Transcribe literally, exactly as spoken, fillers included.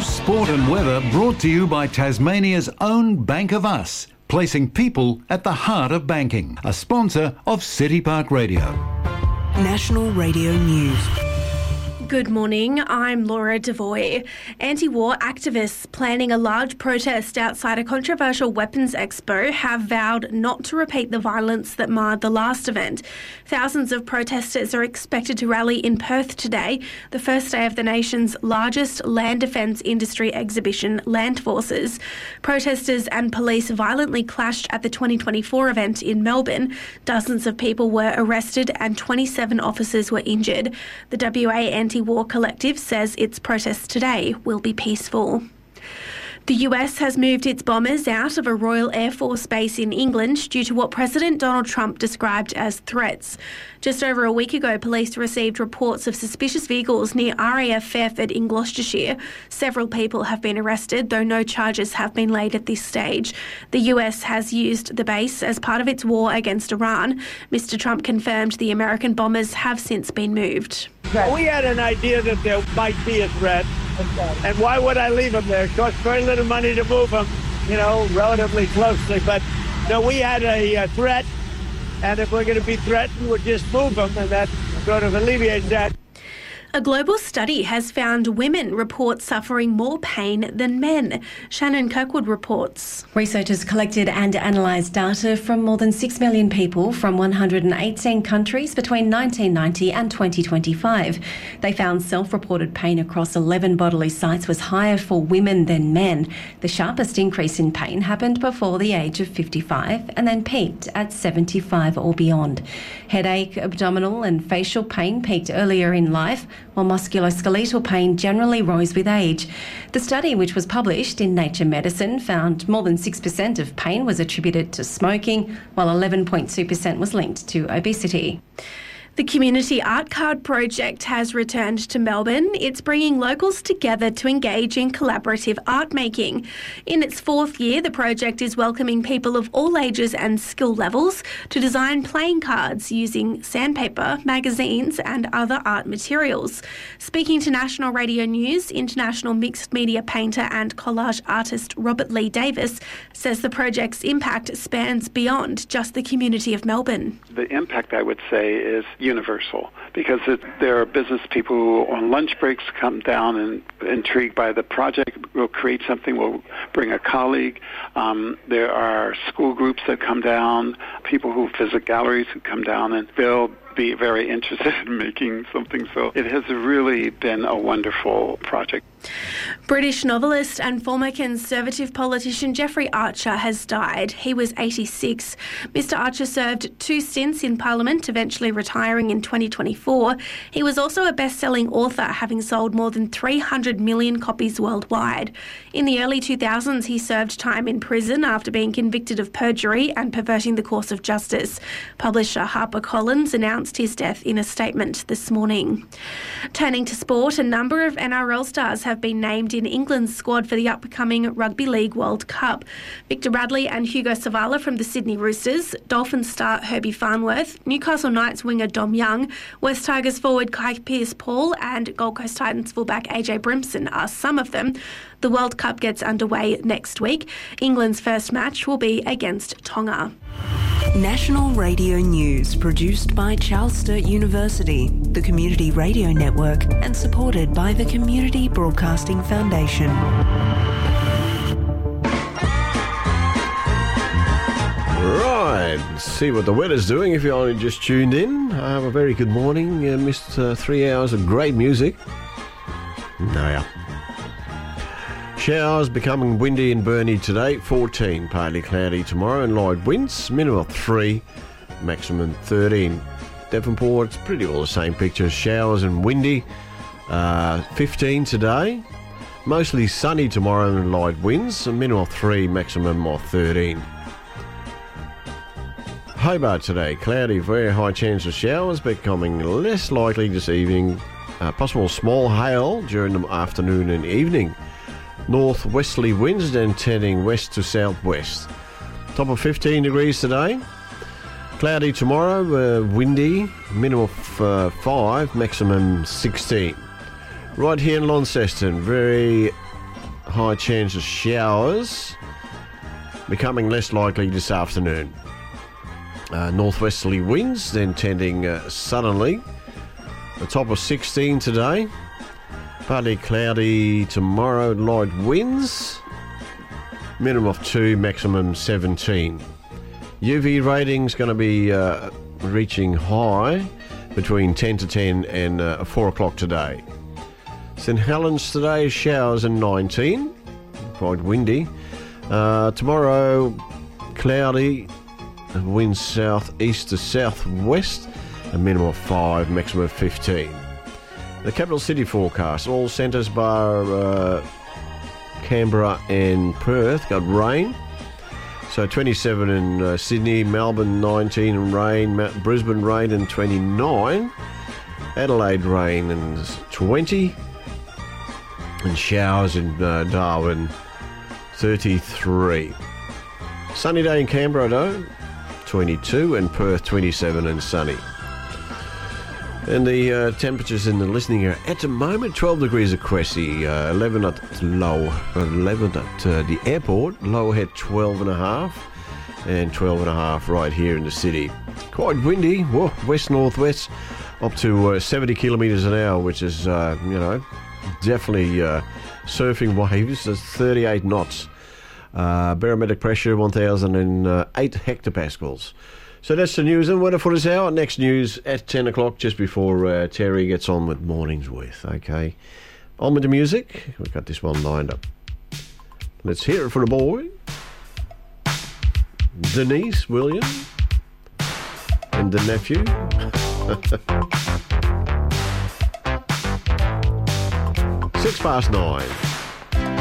News, sport and weather brought to you by Tasmania's own Bank of Us, placing people at the heart of banking. A sponsor of City Park Radio. National Radio News. Good morning, I'm Laura Devoy. Anti-war activists planning a large protest outside a controversial weapons expo have vowed not to repeat the violence that marred the last event. Thousands of protesters are expected to rally in Perth today, the first day of the nation's largest land defence industry exhibition, Land Forces. Protesters and police violently clashed at the twenty twenty-four event in Melbourne. Dozens of people were arrested and twenty-seven officers were injured. The W A Anti War Collective says its protests today will be peaceful. The U S has moved its bombers out of a Royal Air Force base in England due to what President Donald Trump described as threats. Just over a week ago, police received reports of suspicious vehicles near R A F Fairford in Gloucestershire. Several people have been arrested, though no charges have been laid at this stage. The U S has used the base as part of its war against Iran. Mister Trump confirmed the American bombers have since been moved. We had an idea that there might be a threat, and why would I leave them there? It costs very little money to move them, you know, relatively closely. But no, we had a, a threat, and if we're going to be threatened, we'll just move them, and that sort of alleviates that. A global study has found women report suffering more pain than men. Shannon Kirkwood reports. Researchers collected and analysed data from more than six million people from one hundred eighteen countries between nineteen ninety and twenty twenty-five. They found self-reported pain across eleven bodily sites was higher for women than men. The sharpest increase in pain happened before the age of fifty-five and then peaked at seventy-five or beyond. Headache, abdominal and facial pain peaked earlier in life, while musculoskeletal pain generally rose with age. The study, which was published in Nature Medicine, found more than six percent of pain was attributed to smoking, while eleven point two percent was linked to obesity. The Community Art Card project has returned to Melbourne. It's bringing locals together to engage in collaborative art making. In its fourth year, the project is welcoming people of all ages and skill levels to design playing cards using sandpaper, magazines and other art materials. Speaking to National Radio News, international mixed media painter and collage artist Robert Lee Davis says the project's impact spans beyond just the community of Melbourne. The impact, I would say, is universal, because it, there are business people who on lunch breaks come down and intrigued by the project, will create something, will bring a colleague. Um, there are school groups that come down, people who visit galleries who come down, and they'll be very interested in making something. So it has really been a wonderful project. British novelist and former Conservative politician Jeffrey Archer has died. He was eighty-six. Mister Archer served two stints in Parliament, eventually retiring in twenty twenty-four. He was also a best-selling author, having sold more than three hundred million copies worldwide. In the early two thousands, he served time in prison after being convicted of perjury and perverting the course of justice. Publisher HarperCollins announced his death in a statement this morning. Turning to sport, a number of N R L stars have been named in England's squad for the upcoming Rugby League World Cup. Victor Radley and Hugo Savala from the Sydney Roosters, Dolphins star Herbie Farnworth, Newcastle Knights winger Dom Young, West Tigers forward Kai Pearce-Paul and Gold Coast Titans fullback A J Brimson are some of them. The World Cup gets underway next week. England's first match will be against Tonga. National Radio News, produced by Charles Sturt University, the Community Radio Network, and supported by the Community Broadcasting Foundation. Right, let's see what the weather's doing if you only just tuned in. I have a very good morning. Uh, missed uh, three hours of great music. No, yeah. Showers becoming windy in Burnie today, fourteen. Partly cloudy tomorrow and light winds, minimum of three, maximum thirteen. Devonport's pretty well the same picture. Showers and windy, uh, fifteen today. Mostly sunny tomorrow and light winds, a minimum of three, maximum of thirteen. Hobart today, cloudy, very high chance of showers, becoming less likely this evening. Uh, possible small hail during the afternoon and evening. Northwesterly winds, then turning west to southwest. Top of fifteen degrees today. Cloudy tomorrow, uh, windy, minimum of uh, five, maximum sixteen. Right here in Launceston, very high chance of showers, becoming less likely this afternoon. Uh, northwesterly winds, then tending uh, southerly. The top of sixteen today. Partly cloudy tomorrow, light winds. Minimum of two, maximum seventeen. U V rating's going to be uh, reaching high between ten to ten and uh, four o'clock today. St Helens today, showers and nineteen. Quite windy. Uh, tomorrow, cloudy. Winds south-east to south-west. A minimum of five, maximum of fifteen. The capital city forecast. All centres bar uh, Canberra and Perth got rain. So twenty-seven in uh, Sydney, Melbourne nineteen and rain, Ma- Brisbane rain and twenty-nine. Adelaide rain and twenty. And showers in uh, Darwin, thirty-three. Sunny day in Canberra though, twenty-two, and Perth twenty-seven and sunny. And the uh, temperatures in the listening area at the moment, twelve degrees at Cressy, uh, eleven at low, eleven at uh, the airport, low at twelve and a half, and twelve and a half right here in the city. Quite windy, whoa, west-northwest, up to uh, seventy kilometres an hour, which is, uh, you know, definitely uh, surfing waves. That's thirty-eight knots. Uh, barometric pressure one thousand eight hectopascals. So that's the news and weather for this hour. Next news at ten o'clock, just before uh, Terry gets on with Mornings With. Okay, on with the music. We've got this one lined up. Let's hear it for the boy, Denise William, and the nephew. Six past nine.